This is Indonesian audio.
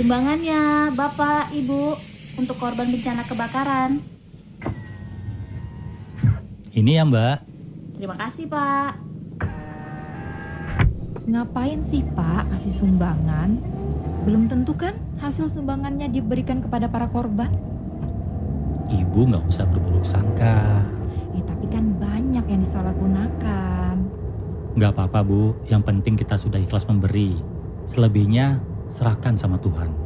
Sumbangannya Bapak, Ibu, untuk korban bencana kebakaran. Ini ya Mbak. Terima kasih Pak. Ngapain sih Pak kasih sumbangan? Belum tentu kan hasil sumbangannya diberikan kepada para korban? Ibu nggak usah berburuk sangka. Tapi kan banyak yang disalahgunakan. Nggak apa-apa Bu, yang penting kita sudah ikhlas memberi. Selebihnya serahkan sama Tuhan.